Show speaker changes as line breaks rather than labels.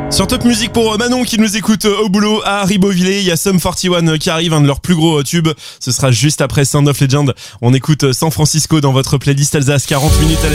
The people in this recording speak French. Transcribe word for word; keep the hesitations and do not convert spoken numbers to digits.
Sur Top Music pour Manon qui nous écoute au boulot à Ribeauvillé, il y a Sum quarante et un qui arrive, un de leurs plus gros tubes. Ce sera juste après Sound of Legend. On écoute San Francisco dans votre playlist Alsace, quarante minutes à la